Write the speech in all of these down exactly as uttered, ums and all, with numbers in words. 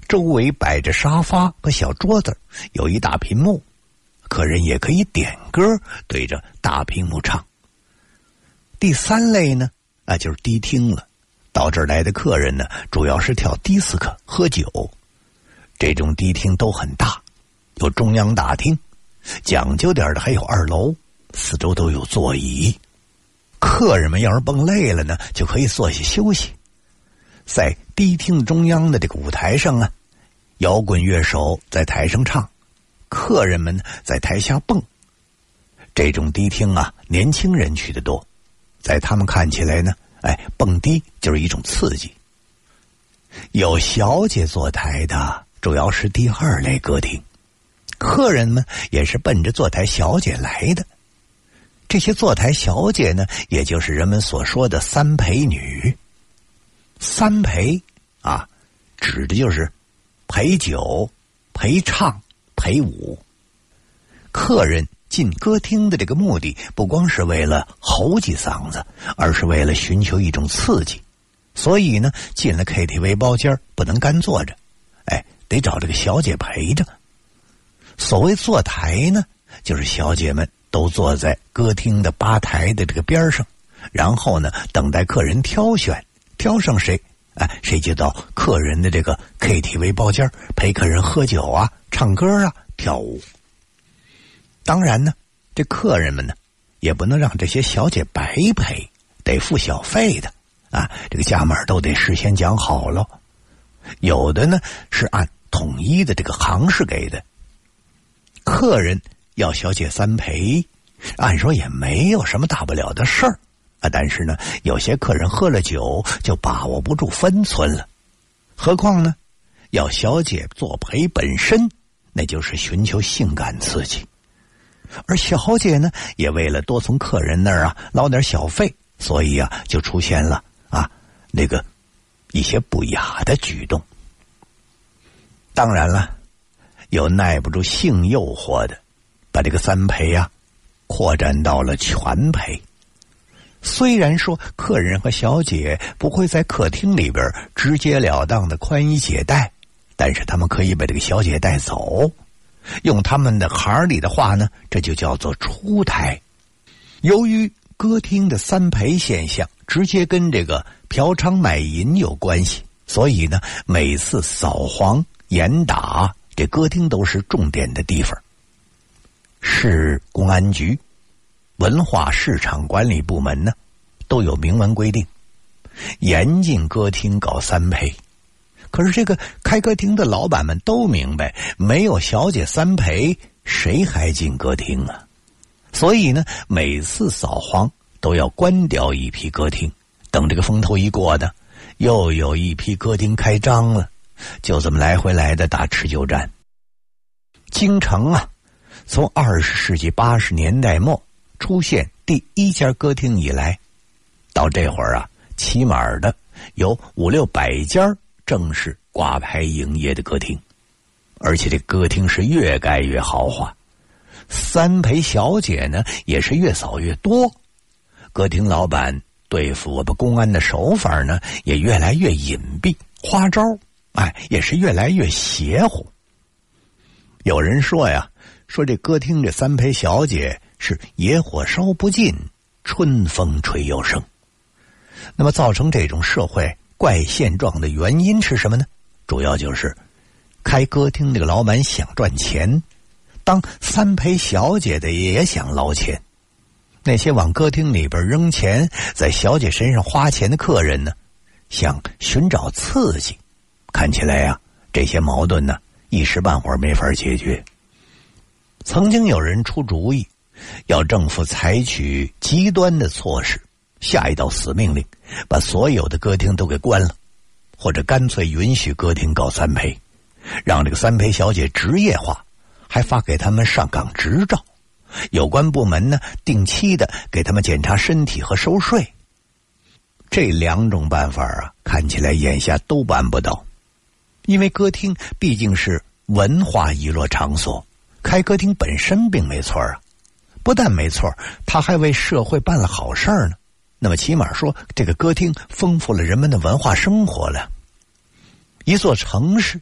周围摆着沙发和小桌子，有一大屏幕，客人也可以点歌，对着大屏幕唱。第三类呢，啊，就是迪厅了。到这儿来的客人呢，主要是跳迪斯科、喝酒。这种迪厅都很大，有中央大厅，讲究点的还有二楼，四周都有座椅。客人们要是蹦累了呢，就可以坐下休息。在迪厅中央的这个舞台上啊，摇滚乐手在台上唱，客人们在台下蹦。这种迪厅啊，年轻人去的多，在他们看起来呢，哎，蹦迪就是一种刺激。有小姐坐台的，主要是第二类歌厅，客人们也是奔着坐台小姐来的。这些坐台小姐呢，也就是人们所说的三陪女。三陪啊，指的就是陪酒、陪唱、陪舞。客人进歌厅的这个目的，不光是为了吼几嗓子，而是为了寻求一种刺激。所以呢，进了 K T V 包间不能干坐着，哎，得找这个小姐陪着。所谓坐台呢，就是小姐们都坐在歌厅的吧台的这个边上，然后呢，等待客人挑选，挑上谁，哎，谁就到客人的这个 K T V 包间陪客人喝酒啊、唱歌啊、跳舞。当然呢，这客人们呢，也不能让这些小姐白陪，得付小费的啊，这个价码都得事先讲好了。有的呢是按统一的这个行市给的。客人要小姐三陪，按说也没有什么大不了的事儿啊，但是呢，有些客人喝了酒就把握不住分寸了。何况呢，要小姐作陪本身，那就是寻求性感刺激。而小姐呢，也为了多从客人那儿啊捞点小费，所以啊，就出现了啊那个一些不雅的举动。当然了，有耐不住性诱惑的，把这个三陪啊扩展到了全陪。虽然说客人和小姐不会在客厅里边直截了当的宽衣解带，但是他们可以把这个小姐带走。用他们的行里的话呢，这就叫做出台。由于歌厅的三陪现象直接跟这个嫖娼卖淫有关系，所以呢，每次扫黄严打，这歌厅都是重点的地方。市公安局、文化市场管理部门呢，都有明文规定，严禁歌厅搞三陪。可是这个开歌厅的老板们都明白，没有小姐三陪，谁还进歌厅啊？所以呢，每次扫黄都要关掉一批歌厅，等这个风头一过的，又有一批歌厅开张了，就这么来回来的打持久战。京城啊，从二十世纪八十年代末出现第一家歌厅以来，到这会儿啊，起码的有五六百家正式挂牌营业的歌厅，而且这歌厅是越盖越豪华，三陪小姐呢也是越扫越多，歌厅老板对付我们公安的手法呢也越来越隐蔽，花招哎也是越来越邪乎。有人说呀，说这歌厅这三陪小姐是野火烧不尽，春风吹又生。那么造成这种社会怪现状的原因是什么呢？主要就是开歌厅这个老板想赚钱，当三陪小姐的也想捞钱。那些往歌厅里边扔钱，在小姐身上花钱的客人呢，想寻找刺激。看起来啊，这些矛盾呢，一时半会儿没法解决。曾经有人出主意，要政府采取极端的措施，下一道死命令，把所有的歌厅都给关了，或者干脆允许歌厅搞三陪，让这个三陪小姐职业化，还发给他们上岗执照。有关部门呢，定期的给他们检查身体和收税。这两种办法啊，看起来眼下都办不到，因为歌厅毕竟是文化娱乐场所，开歌厅本身并没错啊，不但没错，他还为社会办了好事儿呢。那么起码说，这个歌厅丰富了人们的文化生活了。一座城市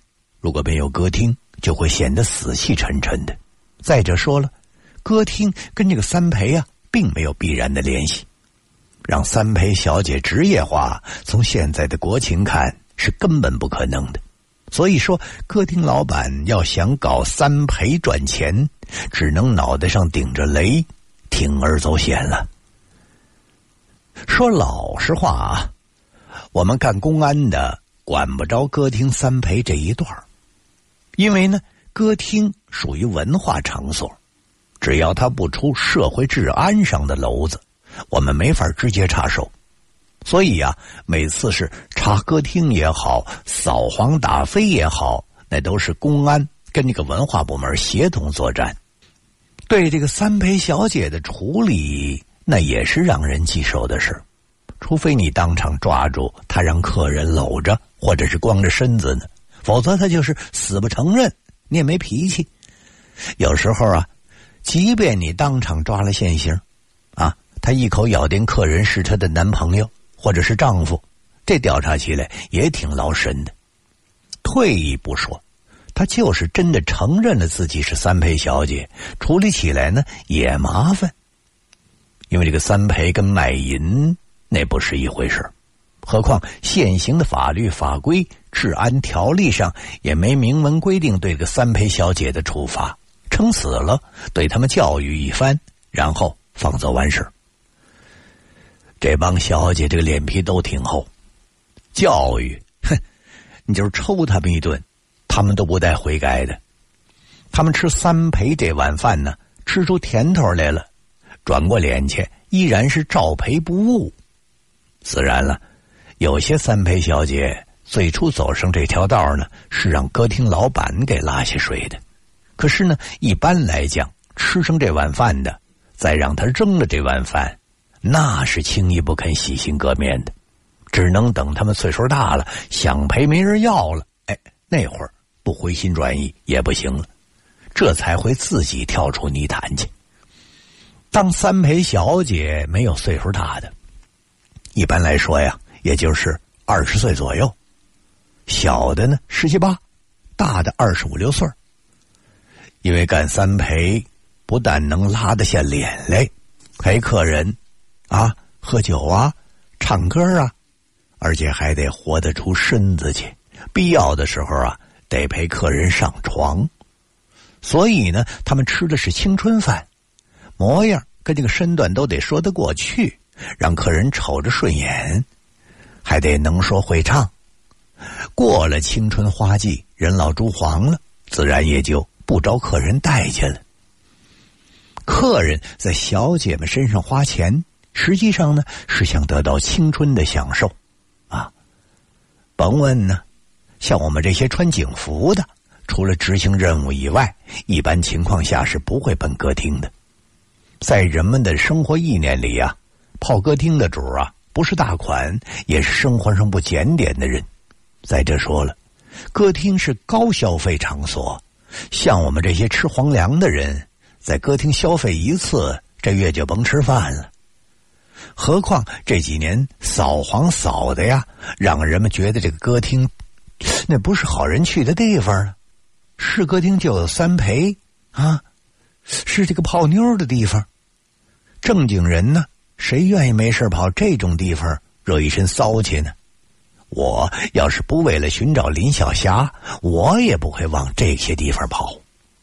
如果没有歌厅，就会显得死气沉沉的。再者说了，歌厅跟这个三陪啊，并没有必然的联系。让三陪小姐职业化，从现在的国情看是根本不可能的。所以说，歌厅老板要想搞三陪赚钱，只能脑袋上顶着雷，铤而走险了。说老实话啊，我们干公安的管不着歌厅三陪这一段，因为呢，歌厅属于文化场所，只要它不出社会治安上的篓子，我们没法直接插手。所以啊，每次是查歌厅也好，扫黄打非也好，那都是公安跟这个文化部门协同作战。对这个三陪小姐的处理，那也是让人棘手的事，除非你当场抓住她，让客人搂着或者是光着身子呢，否则她就是死不承认，你也没脾气。有时候啊，即便你当场抓了现行啊，她一口咬定客人是她的男朋友或者是丈夫，这调查起来也挺劳神的。退一步说，她就是真的承认了自己是三陪小姐，处理起来呢也麻烦。因为这个三陪跟卖淫那不是一回事，何况现行的法律法规、治安条例上也没明文规定对这个三陪小姐的处罚，撑死了对他们教育一番，然后放走完事。这帮小姐这个脸皮都挺厚，教育，哼，你就是抽他们一顿，他们都不带悔改的。他们吃三陪这碗饭呢，吃出甜头来了，转过脸去依然是照赔不误。自然了，有些三陪小姐最初走上这条道呢，是让歌厅老板给拉下水的。可是呢，一般来讲，吃上这碗饭的，再让他扔了这碗饭，那是轻易不肯洗心革面的，只能等他们岁数大了，想赔没人要了，哎，那会儿不回心转意也不行了，这才会自己跳出泥潭去。当三陪小姐没有岁数大的，一般来说呀，也就是二十岁左右，小的呢十七八，大的二十五六岁。因为干三陪不但能拉得下脸来陪客人啊，喝酒啊，唱歌啊，而且还得活得出身子去，必要的时候啊得陪客人上床。所以呢，他们吃的是青春饭，模样跟这个身段都得说得过去，让客人瞅着顺眼，还得能说会唱。过了青春花季，人老珠黄了，自然也就不招客人待见了。客人在小姐们身上花钱，实际上呢是想得到青春的享受啊。甭问呢，像我们这些穿警服的，除了执行任务以外，一般情况下是不会奔歌厅的。在人们的生活意念里啊，泡歌厅的主啊，不是大款，也是生活上不检点的人。再者说了，歌厅是高消费场所，像我们这些吃皇粮的人，在歌厅消费一次，这月就甭吃饭了。何况这几年扫黄扫的呀，让人们觉得这个歌厅那不是好人去的地方啊。是歌厅就有三陪啊，是这个泡妞的地方。正经人呢，谁愿意没事跑这种地方惹一身骚气呢？我要是不为了寻找林小霞，我也不会往这些地方跑。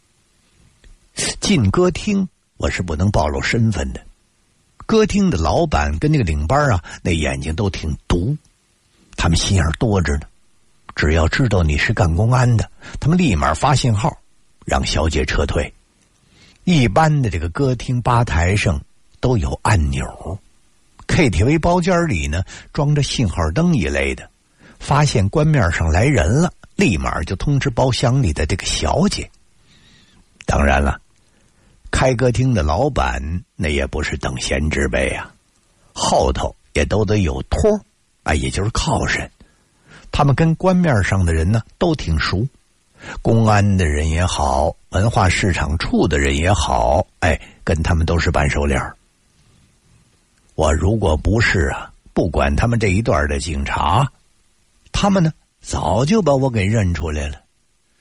进歌厅我是不能暴露身份的，歌厅的老板跟那个领班啊，那眼睛都挺毒，他们心眼多着呢。只要知道你是干公安的，他们立马发信号让小姐撤退。一般的这个歌厅吧台上都有按钮， K T V 包间里呢装着信号灯一类的，发现官面上来人了，立马就通知包厢里的这个小姐。当然了，开歌厅的老板那也不是等闲之辈啊，后头也都得有托啊，也就是靠山。他们跟官面上的人呢都挺熟，公安的人也好，文化市场处的人也好，哎，跟他们都是半熟脸。我如果不是啊，不管他们这一段的警察，他们呢早就把我给认出来了。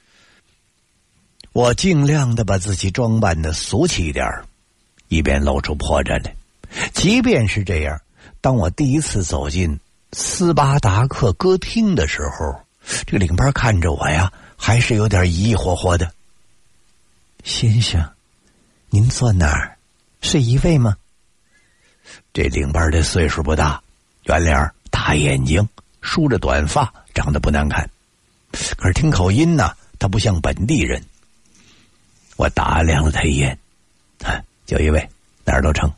我尽量的把自己装扮的俗气一点，以便露出破绽来。即便是这样，当我第一次走进斯巴达克歌厅的时候，这个领班看着我呀，还是有点疑疑惑惑的。先生，您坐哪儿？是一位吗？这领班的岁数不大，圆脸大眼睛，梳着短发，长得不难看，可是听口音呢，他不像本地人。我打量了他一眼，啊，就一位，哪儿都成。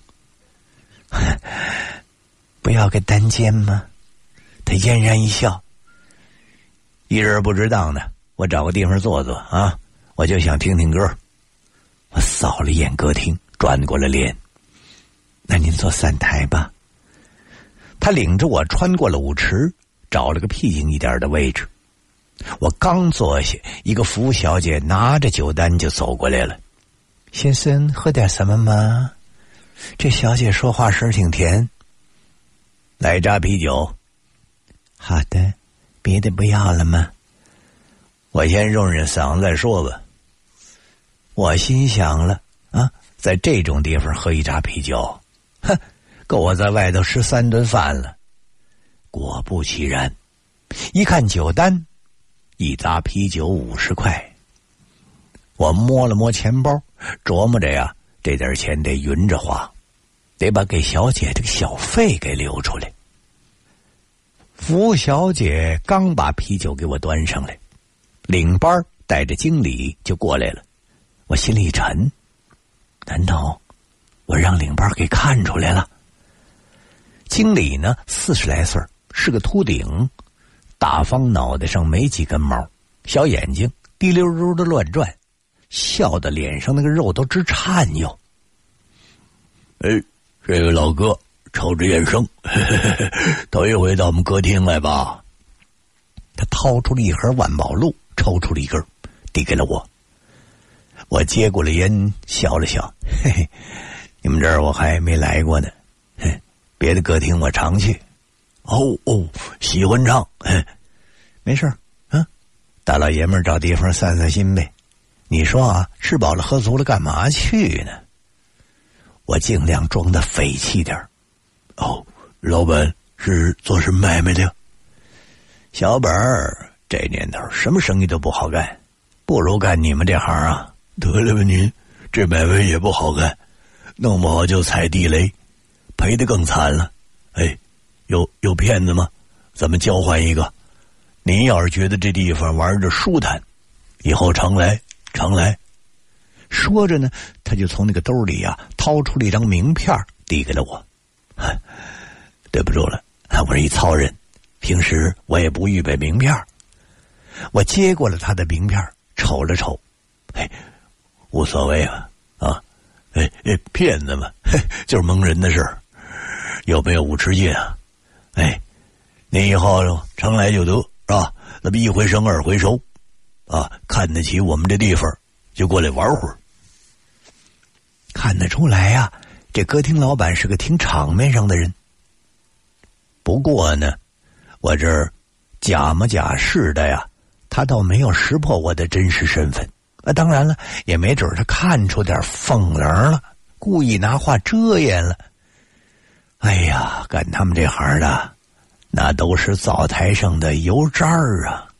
不要个单间吗？他嫣然一笑。一人不值当的，我找个地方坐坐啊，我就想听听歌。我扫了一眼歌厅，转过了脸。那您坐散台吧。他领着我穿过了舞池，找了个僻静一点的位置。我刚坐下，一个服务小姐拿着酒单就走过来了。先生，喝点什么吗？这小姐说话声挺甜。来扎啤酒。好的，别的不要了吗？我先润润嗓子再说吧。我心想了啊，在这种地方喝一扎啤酒，哼，够我在外头吃三顿饭了。果不其然，一看酒单，一扎啤酒五十块。我摸了摸钱包，琢磨着呀，这点钱得匀着花，得把给小姐这个小费给留出来。服务小姐刚把啤酒给我端上来，领班带着经理就过来了。我心里一沉，难道我让领班给看出来了？经理呢，四十来岁，是个秃顶，大方脑袋上没几根毛，小眼睛滴溜溜的乱转，笑的脸上那个肉都直颤悠。哎，这位老哥抽着烟生，头一回到我们歌厅来吧？他掏出了一盒万宝路，抽出了一根，递给了我。我接过了烟，笑了笑，嘿嘿，你们这儿我还没来过呢，嘿，别的歌厅我常去。哦哦，喜欢唱，嘿，没事啊，大老爷们儿找地方散散心呗。你说啊，吃饱了喝足了，干嘛去呢？我尽量装得匪气点。哦，老板是做什么买卖的？小本儿，这年头什么生意都不好干，不如干你们这行啊。得了吧您，这买卖也不好干，弄不好就踩地雷，赔得更惨了。哎，有有骗子吗？咱们交换一个。您要是觉得这地方玩着舒坦，以后常来常来。说着呢，他就从那个兜里啊掏出了一张名片，递给了我。对不住了，我是一糙人，平时我也不预备名片。我接过了他的名片，瞅了瞅，哎，无所谓啊，啊，哎哎，骗子嘛，嘿，就是蒙人的事儿，有没有五尺劲啊？哎，您以后常来就得，是吧？那么一回生二回熟，啊，看得起我们这地方，就过来玩会儿。看得出来呀、啊，这歌厅老板是个挺场面上的人。不过呢，我这儿假模假式的呀，他倒没有识破我的真实身份。啊，当然了，也没准他看出点风凉了，故意拿话遮掩了。哎呀，干他们这行的，那都是灶台上的油渣儿啊。